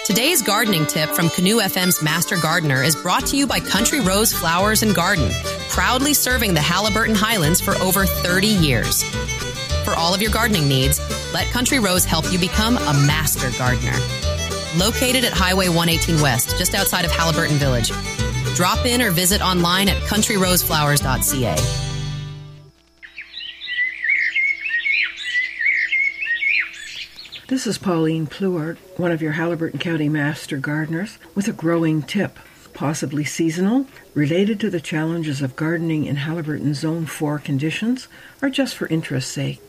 Today's gardening tip from Canoe FM's Master Gardener is brought to you by Country Rose Flowers and Garden, proudly serving the Haliburton Highlands for over 30 years. For all of your gardening needs, let Country Rose help you become a master gardener. Located at Highway 118 West, just outside of Haliburton Village. Drop in or visit online at countryroseflowers.ca. This is Pauline Pluart, one of your Haliburton County Master Gardeners, with a growing tip, possibly seasonal, related to the challenges of gardening in Haliburton Zone 4 conditions, or just for interest's sake.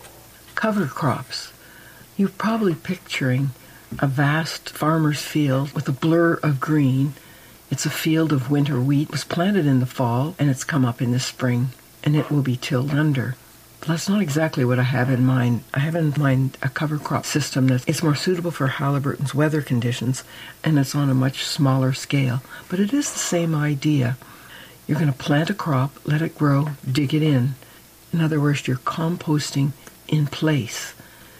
Cover crops. You're probably picturing a vast farmer's field with a blur of green. It's a field of winter wheat. It was planted in the fall, and it's come up in the spring, and it will be tilled under. That's not exactly what I have in mind. I have in mind a cover crop system that is more suitable for Haliburton's weather conditions, and it's on a much smaller scale. But it is the same idea. You're going to plant a crop, let it grow, dig it in. In other words, you're composting in place.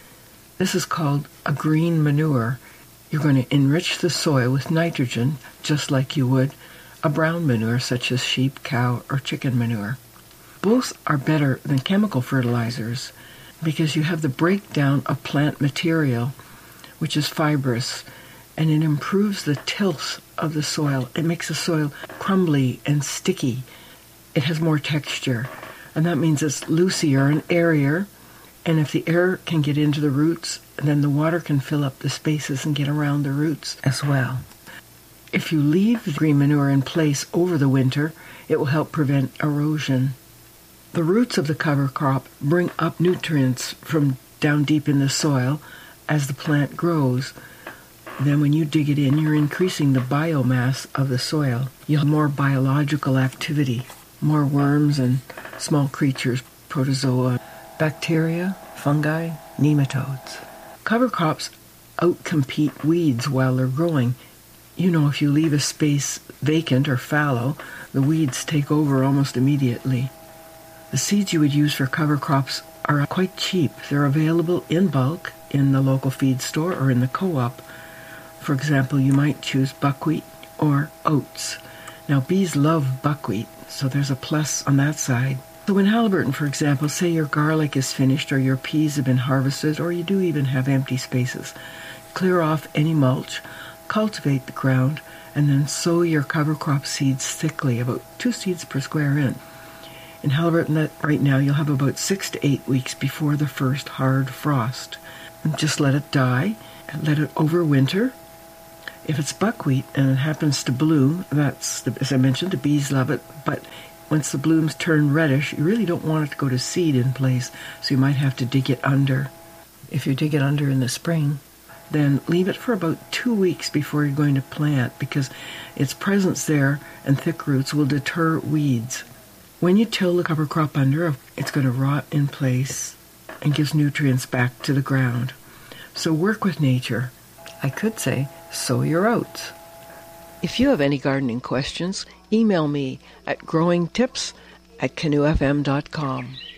This is called a green manure. You're going to enrich the soil with nitrogen, just like you would a brown manure, such as sheep, cow, or chicken manure. Both are better than chemical fertilizers because you have the breakdown of plant material, which is fibrous, and it improves the tilth of the soil. It makes the soil crumbly and sticky. It has more texture, and that means it's loosier and airier, and if the air can get into the roots, then the water can fill up the spaces and get around the roots as well. If you leave the green manure in place over the winter, it will help prevent erosion. The roots of the cover crop bring up nutrients from down deep in the soil as the plant grows. Then when you dig it in, you're increasing the biomass of the soil. You'll have more biological activity, more worms and small creatures, protozoa, bacteria, fungi, nematodes. Cover crops outcompete weeds while they're growing. You know, if you leave a space vacant or fallow, the weeds take over almost immediately. The seeds you would use for cover crops are quite cheap. They're available in bulk in the local feed store or in the co-op. For example, you might choose buckwheat or oats. Now, bees love buckwheat, so there's a plus on that side. So in Haliburton, for example, say your garlic is finished or your peas have been harvested or you do even have empty spaces. Clear off any mulch, cultivate the ground, and then sow your cover crop seeds thickly, about 2 seeds per square inch. In Haliburton, right now, you'll have about 6 to 8 weeks before the first hard frost. And just let it die, and let it overwinter. If it's buckwheat and it happens to bloom, as I mentioned, the bees love it, but once the blooms turn reddish, you really don't want it to go to seed in place, so you might have to dig it under. If you dig it under in the spring, then leave it for about 2 weeks before you're going to plant, because its presence there and thick roots will deter weeds. When you till the cover crop under, it's going to rot in place and gives nutrients back to the ground. So work with nature. I could say, sow your oats. If you have any gardening questions, email me at growingtips@canoefm.com.